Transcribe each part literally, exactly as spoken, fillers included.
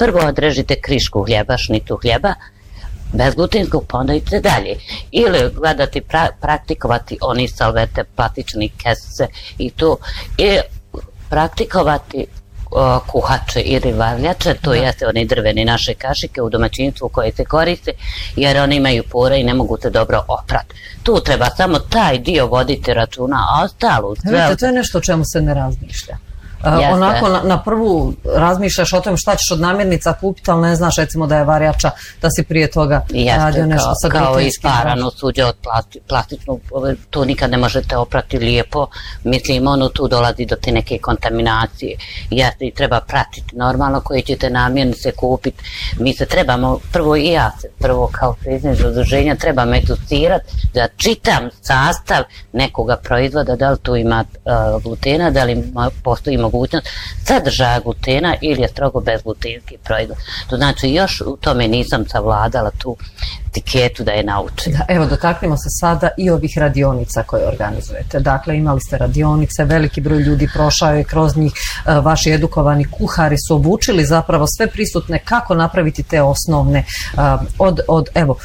prvo odrežite krišku hljeba, šnitu hljeba, bezglutenskog, pa onda idete dalje. Ili gledati, pra, praktikovati oni salvete, plastični kesice i to. I praktikovati o, kuhače ili varljače, to jeste one drvene naše kašike u domaćinstvu koje se koriste, jer one imaju pore i ne mogu se dobro oprati. Tu treba samo taj dio voditi računa, a ostalo... Vidite, to je nešto o čemu se ne razmišlja. Uh, onako na, na prvu razmišljaš o tom šta ćeš od namirnica kupiti, ali ne znaš recimo da je varjača, da si prije toga jeste, radio nešto kao, sa glutenskim. Kao isparano suđe od plasti, plastičnog, to nikad ne možete oprati lijepo, mislim ono tu dolazi do te neke kontaminacije. Jeste, i treba pratiti normalno koje ćete namirnice kupiti. Mi se trebamo, prvo i ja se, prvo kao predsjednik udruženja trebamo educirati da čitam sastav nekoga proizvoda, da li tu ima uh, glutena, da li postoji mogućnost sadržaja glutena ili je strogo bezglutenski proizvod. To znači još u tome nisam savladala tu etiketu da je naučim. Da, evo, dotaknimo se sada i ovih radionica koje organizujete. Dakle, imali ste radionice, veliki broj ljudi prošao je kroz njih, vaši edukovani kuhari su obučili zapravo sve prisutne kako napraviti te osnovne od, od evo,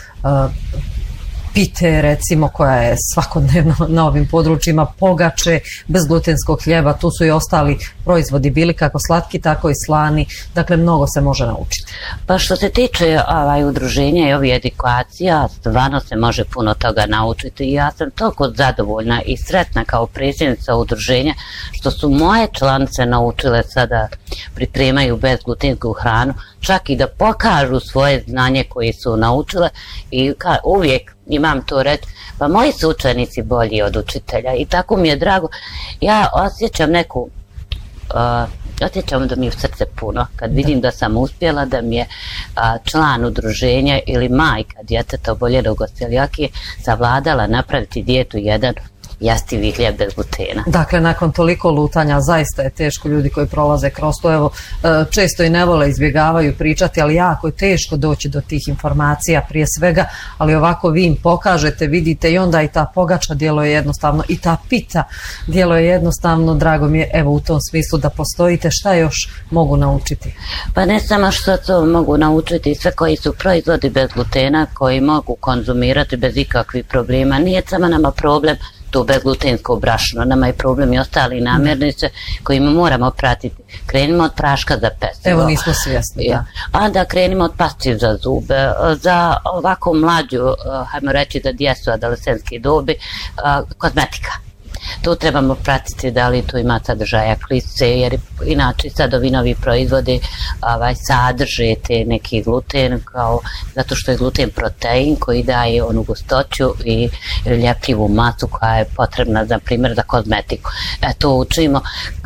pite recimo koja je svakodnevno na ovim područjima, pogače, bezglutenskog hljeba, tu su i ostali proizvodi bili kako slatki tako i slani, dakle mnogo se može naučiti. Pa što se tiče ovaj, udruženja i ovih edukacija, stvarno se može puno toga naučiti i ja sam toliko zadovoljna i sretna kao predsjednica udruženja što su moje članice naučile sada pripremaju bezglutensku hranu, čak i da pokažu svoje znanje koje su naučile i ka, uvijek imam to reći, pa moji su učenici bolji od učitelja i tako mi je drago. Ja osjećam neku, uh, osjećam da mi je u srce puno kad vidim da sam uspjela da mi je uh, član udruženja ili majka djeteta oboljelog od celijakije savladala napraviti dijetu jedan jastivi hljeb bez glutena. Dakle, nakon toliko lutanja, zaista je teško ljudi koji prolaze kroz to, evo, često i ne vole, izbjegavaju pričati, ali jako je teško doći do tih informacija prije svega, ali ovako vi im pokažete, vidite i onda i ta pogača djeluje jednostavno, i ta pita djeluje jednostavno, drago mi je, evo, u tom smislu da postojite, šta još mogu naučiti? Pa ne samo što to mogu naučiti, sve koji su proizvodi bez glutena, koji mogu konzumirati bez ikakvih problema, nije samo nama problem to bezglutensko brašno, nama je problem i ostali namirnice kojima moramo pratiti. Krenimo od praška za pecivo. Evo, nismo svjesni, da. A da krenimo od pasti za zube, za ovako mlađu, hajmo reći za djecu adolescentske dobi, kozmetika. Tu trebamo pratiti da li tu ima sadržaja klice, jer inače sad ovi novi proizvodi ovaj, sadrže te neki gluten, kao, zato što je gluten protein koji daje onu gustoću i ljepljivu masu koja je potrebna, za primjer, za kozmetiku. E, to učimo.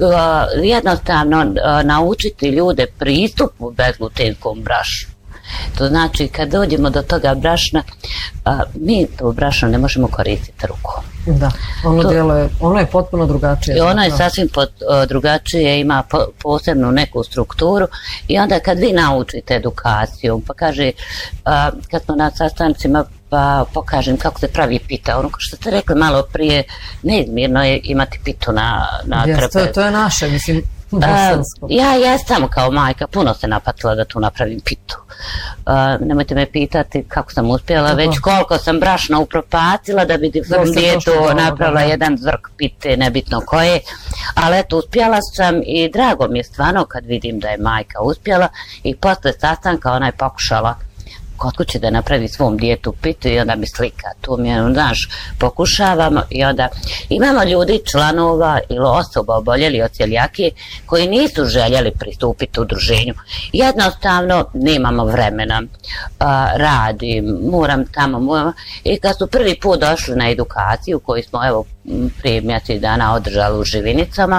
Jednostavno naučiti ljude pristupu bezglutenskom brašnu. To znači, kad dođemo do toga brašna, a, mi to brašno ne možemo koristiti rukom. Da, ono, to, djeluje, ono je potpuno drugačije. Ono je sasvim pot, o, drugačije, ima po, posebnu neku strukturu i onda kad vi naučite edukaciju, pa kaže, a, kad smo na sastancima, pa pokažem kako se pravi pita, ono što ste rekli malo prije, neizmjerno je imati pitu na, na yes, trpe. To, to je naše, mislim. Uh, ja jesam kao majka, puno se napatila da tu napravim pitu. Uh, nemojte me pitati kako sam uspjela, tako, već koliko sam brašna upropatila da bi svom dijetu napravila da, jedan zrk pite, nebitno koje. Ali eto, uspjela sam i drago mi je stvarno kad vidim da je majka uspjela i posle sastanka ona je pokušala kod kuće da napravi svom dijetu pitu i onda mi slika. Tu mi je, znaš, pokušavamo i onda imamo ljudi, članova ili osoba oboljeli od celijakije koji nisu željeli pristupiti udruženju. Jednostavno nemamo vremena, a, radim, moram tamo, moram. I kad su prvi put došli na edukaciju koju smo evo prije mjesec dana održali u Živinicama,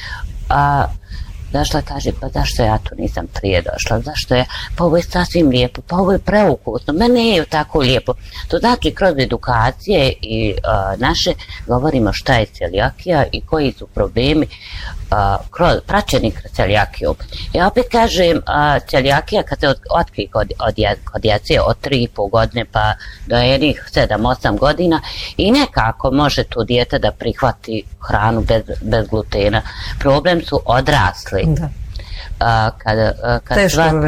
a, došla kaže, pa zašto ja tu nisam prije došla, zašto je, pa ovo je sasvim lijepo, pa ovo je preukusno, meni nije tako lijepo. To znači, kroz edukacije i uh, naše govorimo šta je celijakija i koji su problemi uh, kroz praćeni celijakijom. Ja opet kažem, uh, celijakija kad se od, otkrije kod, od, kod djece od tri i pol godine pa do jednih sedam osam godina i nekako može tu dijete da prihvati hranu bez, bez glutena. Problem su odrasli. Da. Uh, kad, uh, kad teško